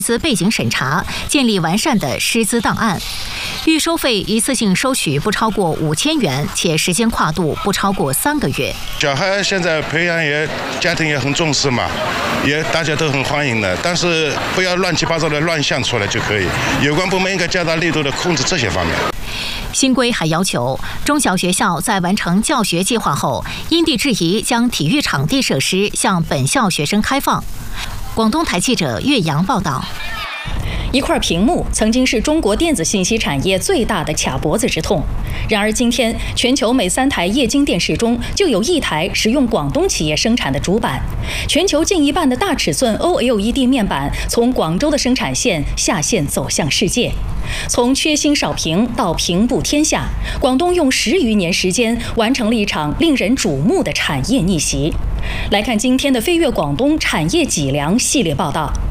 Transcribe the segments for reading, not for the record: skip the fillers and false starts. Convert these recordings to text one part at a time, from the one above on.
资背景审查，建立完善的师资档案。预收费一次性收取不超过5000元，且时间跨度不超过3个月。 小孩现在培养家庭也很重视嘛，大家都很欢迎的，但是不要乱七八糟的乱象出来就可以。有关部门应该加大力度的控制这些方面。 新规还要求，中小学校在完成教学计划后，因地制宜将体育场地设施向本校学生开放。广东台记者岳阳报道。 一块屏幕曾经是中国电子信息产业最大的卡脖子之痛，然而今天全球每3台液晶电视中就有1台使用广东企业生产的主板。全球近1半的大尺寸 OLED 面板从广州的生产线下线走向世界。从缺芯少屏到平步天下，广东用10余年时间完成了一场令人瞩目的产业逆袭。来看今天的飞跃广东产业脊梁系列报道。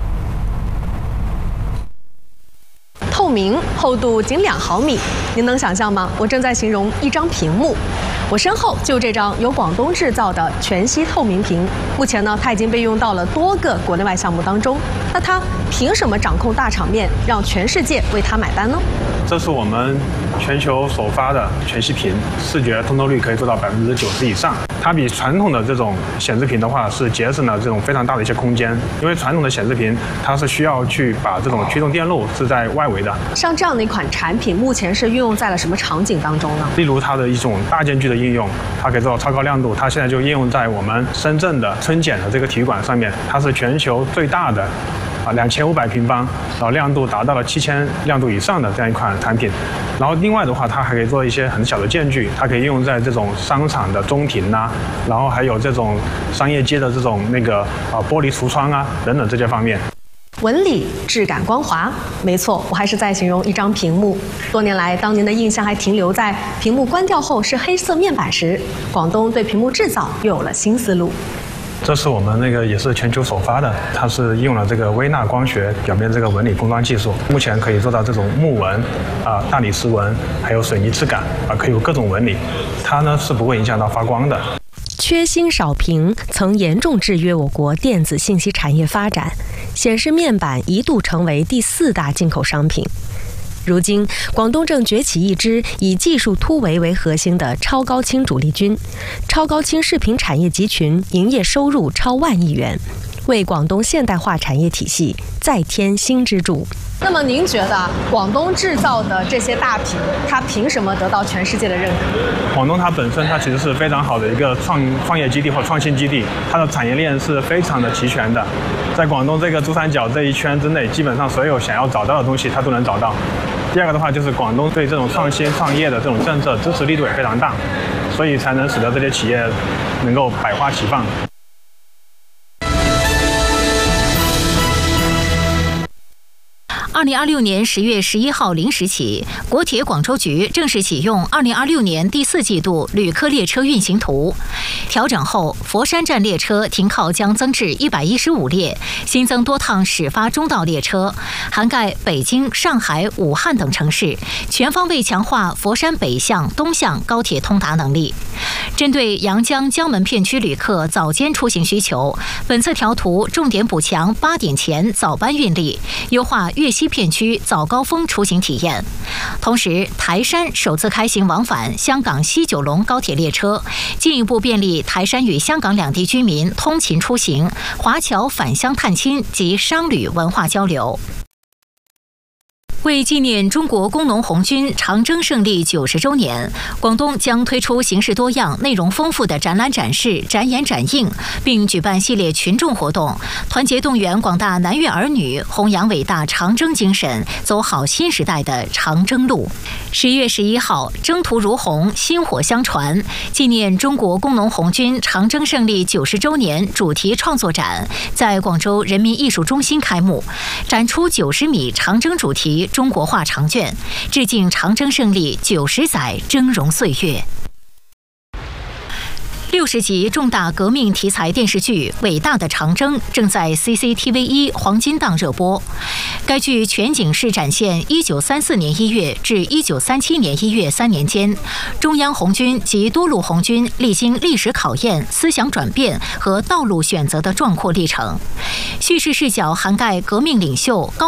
透明，厚度仅2毫米，您能想象吗？我正在形容一张屏幕，我身后就这张由广东制造的全息透明屏。目前呢，它已经被用到了多个国内外项目当中。那它凭什么掌控大场面，让全世界为它买单呢？ 这是我们全球首发的全息屏，视觉通透率可以做到90%以上。它比传统的这种显示屏的话，是节省了这种非常大的一些空间。因为传统的显示屏，它是需要去把这种驱动电路是在外围的。 像这样的一款产品，目前是运用在了什么场景当中呢？ 例如它的一种大间距的应用，它可以做到超高亮度。它现在就应用在我们深圳的春茧的这个体育馆上面，它是全球最大的。2500平方，然后亮度达到了7000亮度以上的这样一款产品。然后另外的话，它还可以做一些很小的间距，它可以应用在这种商场的中庭啊，然后还有这种商业街的这种玻璃橱窗啊等等这些方面。 纹理、质感、光滑，没错，我还是在形容一张屏幕。多年来，当您的印象还停留在屏幕关掉后是黑色面板时，广东对屏幕制造又有了新思路。 这是我们也是全球首发的，它是用了这个微纳光学表面这个纹理封装技术，目前可以做到这种木纹、大理石纹，还有水泥质感可以有各种纹理，它呢是不会影响到发光的。 缺芯少屏曾严重制约我国电子信息产业发展，显示面板一度成为第4大进口商品。如今，广东正崛起一支以技术突围为核心的超高清主力军，超高清视频产业集群营业收入超1万亿元，为广东现代化产业体系再添新支柱。 那么您觉得广东制造的这些大屏，它凭什么得到全世界的认可？ 广东它本身其实是非常好的一个创业基地或创新基地，它的产业链是非常的齐全的。在广东这个珠三角这一圈之内，基本上所有想要找到的东西它都能找到。第二个的话，就是广东对这种创新创业的这种政策支持力度也非常大，所以才能使得这些企业能够百花齐放。 2026年10月11号0时起，国铁广州局正式启用2026年第4季度旅客列车运行图。调整后，佛山站列车停靠将增至115列，新增多趟始发中道列车，涵盖北京、上海、武汉等城市，全方位强化佛山北向、东向高铁通达能力。针对阳江、江门片区旅客早间出行需求，本次调图重点补强8点前早班运力，优化粤西片区早高峰出行体验。同时，台山首次开行往返香港西九龙高铁列车，进一步便利台山与香港两地居民通勤出行、华侨返乡探亲及商旅文化交流。为纪念中国工农红军长征胜利90周年，广东将推出形式多样、内容丰富的展览展示、展演展映，并举办系列群众活动，团结动员广大南粤儿女，弘扬伟大长征精神，走好新时代的长征路。11月11号，征途如虹，薪火相传，纪念中国工农红军长征胜利90周年主题创作展在广州人民艺术中心开幕，展出90米长征主题中国画长卷，致敬长征胜利90载峥嵘岁月。60集重大革命题材电视剧《伟大的长征》正在 CCTV1 黄金档热播。该剧全景式展现1934年1月至1937年1月3年间，中央红军及多路红军历经历史考验、思想转变和道路选择的壮阔历程。叙事视角涵盖革命领袖、高